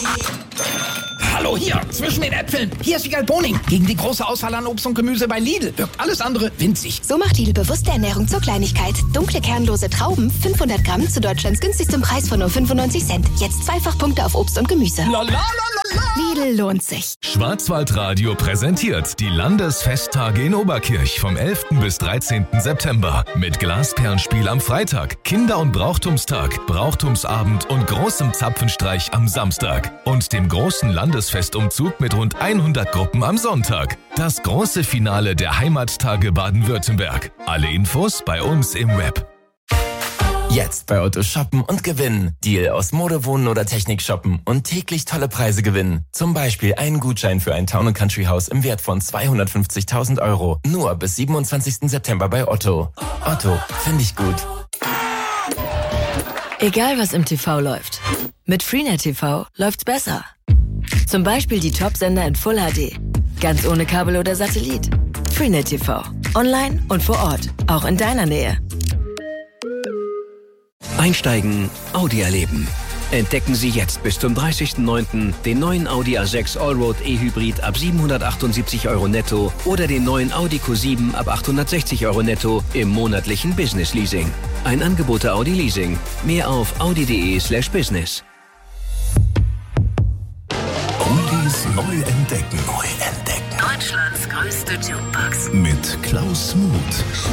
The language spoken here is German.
Hallo, hier, zwischen den Äpfeln. Hier ist Wiegald Boning. Gegen die große Auswahl an Obst und Gemüse bei Lidl wirkt alles andere winzig. So macht Lidl bewusste Ernährung zur Kleinigkeit. Dunkle, kernlose Trauben, 500 Gramm zu Deutschlands günstigstem Preis von nur 95 Cent. Jetzt Zweifachpunkte auf Obst und Gemüse. Lidl lohnt sich. Schwarzwaldradio präsentiert die Landesfesttage in Oberkirch vom 11. bis 13. September. Mit Glasperlenspiel am Freitag, Kinder- und Brauchtumstag, Brauchtumsabend und großem Zapfenstreich am Samstag. Und dem großen Landesfestumzug mit rund 100 Gruppen am Sonntag. Das große Finale der Heimattage Baden-Württemberg. Alle Infos bei uns im Web. Jetzt bei Otto shoppen und gewinnen. Deal aus Mode, Wohnen oder Technik shoppen und täglich tolle Preise gewinnen. Zum Beispiel einen Gutschein für ein Town & Country Haus im Wert von 250.000 €. Nur bis 27. September bei Otto. Otto, finde ich gut. Egal was im TV läuft. Mit Freenet TV läuft's besser. Zum Beispiel die Top-Sender in Full HD. Ganz ohne Kabel oder Satellit. Freenet TV. Online und vor Ort. Auch in deiner Nähe. Einsteigen, Audi erleben. Entdecken Sie jetzt bis zum 30.09. den neuen Audi A6 Allroad E-Hybrid ab 778 € netto oder den neuen Audi Q7 ab 860 € netto im monatlichen Business Leasing. Ein Angebot der Audi Leasing. Mehr auf audi.de/business. Oldies neu entdecken. Deutschlands größte Jukebox. Mit Klaus Muth.